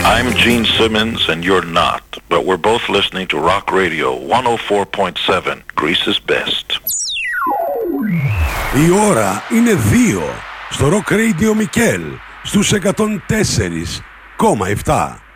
I'm Gene Simmons and you're not, but we're both listening to Rock Radio 104.7, Greece's best. Η ώρα είναι 2 στο Rock Radio Mikkel στους 104,7.